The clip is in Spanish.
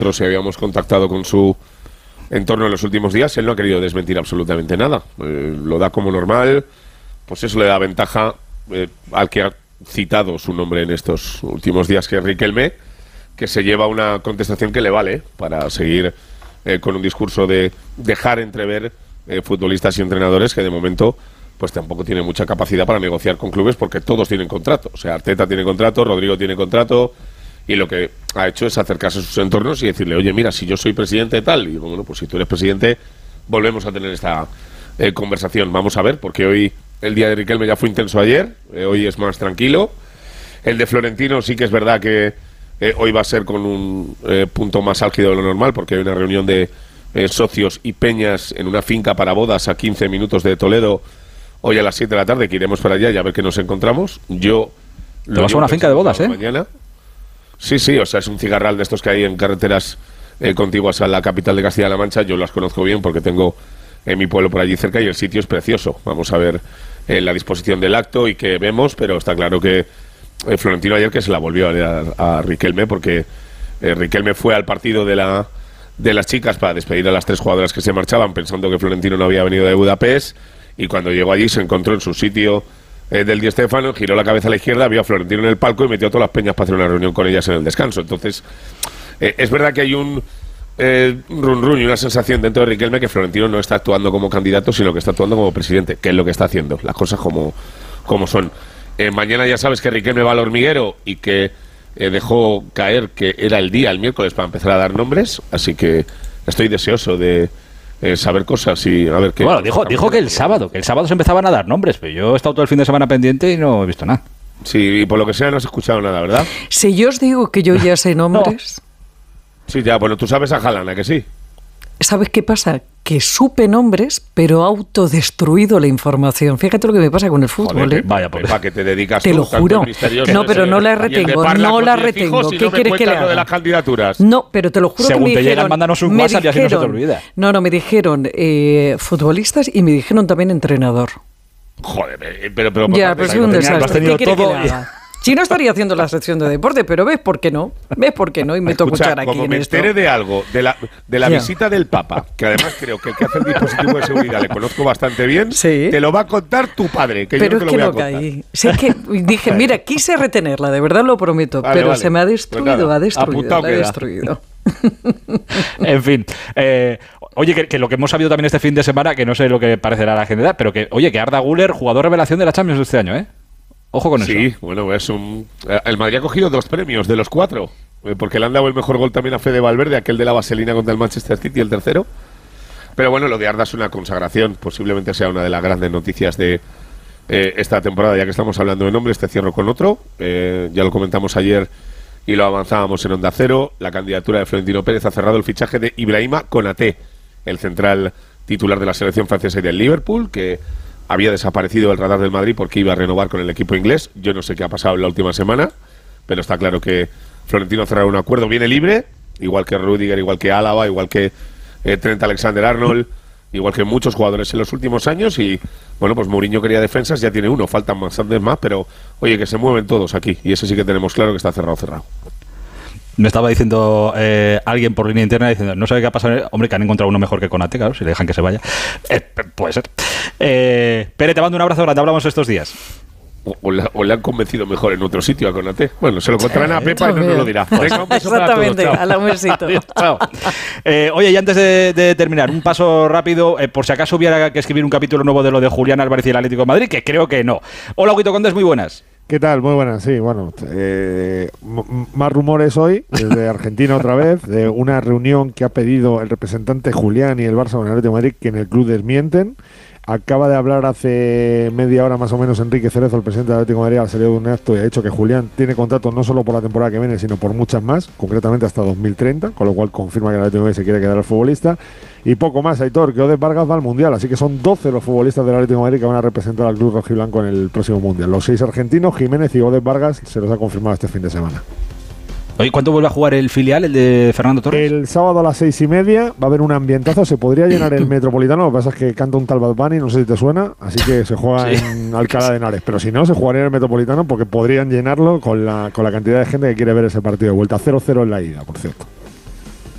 nosotros habíamos contactado con su entorno en los últimos días, él no ha querido desmentir absolutamente nada. Lo da como normal, pues eso le da ventaja al que ha citado su nombre en estos últimos días, que es Riquelme, que se lleva una contestación que le vale para seguir con un discurso de dejar entrever futbolistas y entrenadores que de momento pues tampoco tienen mucha capacidad para negociar con clubes, porque todos tienen contrato. O sea, Arteta tiene contrato, Rodrigo tiene contrato, y lo que ha hecho es acercarse a sus entornos y decirle, oye, mira, si yo soy presidente tal, y digo, bueno, pues si tú eres presidente, volvemos a tener esta conversación. Vamos a ver, porque hoy el día de Riquelme ya fue intenso ayer, hoy es más tranquilo. El de Florentino sí que es verdad que hoy va a ser con un punto más álgido de lo normal, porque hay una reunión de socios y peñas en una finca para bodas a 15 minutos de Toledo, hoy a las 7 de la tarde, que iremos para allá y a ver qué nos encontramos. Yo ¿Te vas a una finca de bodas, mañana. Sí, o sea, es un cigarral de estos que hay en carreteras contiguas a la capital de Castilla-La Mancha. Yo las conozco bien porque tengo mi pueblo por allí cerca y el sitio es precioso. Vamos a ver la disposición del acto y qué vemos, pero está claro que Florentino ayer que se la volvió a dar a Riquelme, porque Riquelme fue al partido de las chicas para despedir a las 3 jugadoras que se marchaban, pensando que Florentino no había venido de Budapest, y cuando llegó allí se encontró en su sitio del Di Stéfano, giró la cabeza a la izquierda, vio a Florentino en el palco y metió a todas las peñas para hacer una reunión con ellas en el descanso. Entonces, es verdad que hay un run y una sensación dentro de Riquelme que Florentino no está actuando como candidato, sino que está actuando como presidente, que es lo que está haciendo, las cosas como son. Mañana ya sabes que Riquelme va al hormiguero y que dejó caer que era el miércoles, para empezar a dar nombres, así que estoy deseoso de saber cosas y a ver qué... Bueno, dijo que el sábado se empezaban a dar nombres, pero yo he estado todo el fin de semana pendiente y no he visto nada. Sí, y por lo que sea no has escuchado nada, ¿verdad? Si yo os digo que yo ya sé nombres... No. Sí, ya, bueno, tú sabes a Haaland, ¿a que sí? ¿Sabes qué pasa? Que supe nombres, pero autodestruido la información. Fíjate lo que me pasa con el fútbol. Joder, vaya, pues ¿para qué te dedicas? Te lo juro. No, pero no la retengo. No la retengo. ¿Qué quieres que le haga? De las candidaturas. No, pero te lo juro. Según que me te dijeron, llegan, mándanos un WhatsApp y así no se te olvida. No, me dijeron futbolistas y me dijeron también entrenador. Joder, pero ya, pero soy un desastre. ¿Qué quieres que le haga? Si no estaría haciendo la sección de deporte, pero ¿ves por qué no? Y me toca escuchar aquí como me en esto. entere de algo, de la visita del Papa, que además creo que el que hace el dispositivo de seguridad le conozco bastante bien, sí. Te lo va a contar tu padre, que pero yo no te lo voy a contar. Caí. Si es que dije, mira, quise retenerla, de verdad lo prometo, vale, pero vale. se me ha destruido, Pues nada, ha destruido. En fin, oye, que lo que hemos sabido también este fin de semana, que no sé lo que parecerá a la gente, pero que, oye, que Arda Güler, jugador revelación de la Champions de este año, ¿eh? Ojo con eso. Sí, bueno, el Madrid ha cogido 2 premios de los 4, porque le han dado el mejor gol también a Fede Valverde, aquel de la vaselina contra el Manchester City, el tercero. Pero bueno, lo de Arda es una consagración, posiblemente sea una de las grandes noticias de esta temporada, ya que estamos hablando de nombres, te cierro con otro. Ya lo comentamos ayer y lo avanzábamos en Onda Cero. La candidatura de Florentino Pérez ha cerrado el fichaje de Ibrahima Konaté, el central titular de la selección francesa y del Liverpool, que había desaparecido del radar del Madrid porque iba a renovar con el equipo inglés. Yo no sé qué ha pasado en la última semana, pero está claro que Florentino ha cerrado un acuerdo, viene libre, igual que Rüdiger, igual que Álava, igual que Trent Alexander-Arnold, igual que muchos jugadores en los últimos años. Y bueno, pues Mourinho quería defensas, ya tiene uno, faltan bastantes más, pero oye, que se mueven todos aquí, y eso sí que tenemos claro que está cerrado. Me estaba diciendo alguien por línea interna diciendo, no sabe qué ha pasado, hombre, que han encontrado uno mejor que Konaté, claro, si le dejan que se vaya. Puede ser. Pere, te mando un abrazo grande, hablamos estos días. O le han convencido mejor en otro sitio a Konaté. Bueno, se lo contarán a Pepa y no nos lo dirá. Venga, un beso exactamente, para todos, a la besito. Chao. Oye, y antes de terminar, un paso rápido, por si acaso hubiera que escribir un capítulo nuevo de lo de Julián Álvarez y el Atlético de Madrid, que creo que no. Hola, Huguito Condes, muy buenas. ¿Qué tal? Muy buenas, sí, bueno, más rumores hoy, desde Argentina otra vez, de una reunión que ha pedido el representante Julián y el Barça con el Atlético de Madrid, que en el club desmienten. Acaba de hablar hace media hora más o menos Enrique Cerezo, el presidente del Atlético de Madrid, ha salido de un acto y ha dicho que Julián tiene contrato no solo por la temporada que viene, sino por muchas más, concretamente hasta 2030, con lo cual confirma que el Atlético de Madrid se quiere quedar al futbolista. Y poco más, Aitor, que Odez Vargas va al Mundial, así que son 12 los futbolistas del Atlético de Madrid que van a representar al club rojiblanco en el próximo Mundial. Los 6 argentinos, Jiménez y Odez Vargas, se los ha confirmado este fin de semana. Oye, ¿cuánto vuelve a jugar el filial, el de Fernando Torres? El sábado a las 6:30 va a haber un ambientazo, se podría llenar el Metropolitano, lo que pasa es que canta un tal Bad Bunny, no sé si te suena, así que se juega en Alcalá de Henares, pero si no, se jugaría en el Metropolitano porque podrían llenarlo con la cantidad de gente que quiere ver ese partido de vuelta. 0-0 en la ida, por cierto.